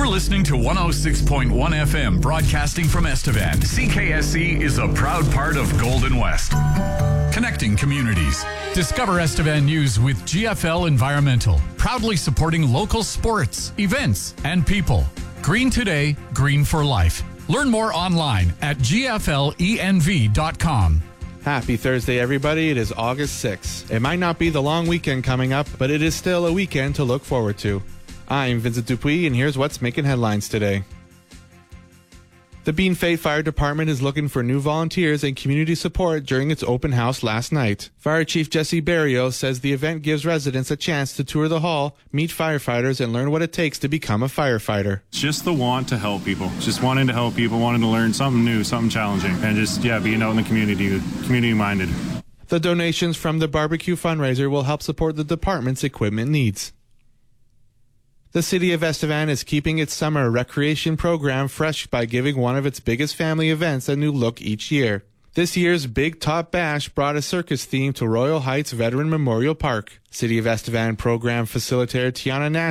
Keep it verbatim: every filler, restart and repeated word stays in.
You're listening to one oh six point one F M, broadcasting from Estevan. C K S C is a proud part of Golden West, connecting communities. Discover Estevan News with G F L Environmental, proudly supporting local sports, events, and people. Green today, green for life. Learn more online at G F L E N V dot com. Happy Thursday, everybody. It is August sixth. It might not be the long weekend coming up, but it is still a weekend to look forward to. I'm Vincent Dupuis, and here's what's making headlines today. The Bean Fate Fire Department is looking for new volunteers and community support during its open house last night. Fire Chief Jesse Barrios says the event gives residents a chance to tour the hall, meet firefighters, and learn what it takes to become a firefighter. It's just the want to help people, just wanting to help people, wanting to learn something new, something challenging, and just, yeah, being out in the community, community-minded. The donations from the barbecue fundraiser will help support the department's equipment needs. The city of Estevan is keeping its summer recreation program fresh by giving one of its biggest family events a new look each year. This year's Big Top Bash brought a circus theme to Royal Heights Veteran Memorial Park. City of Estevan program facilitator Tiana Nash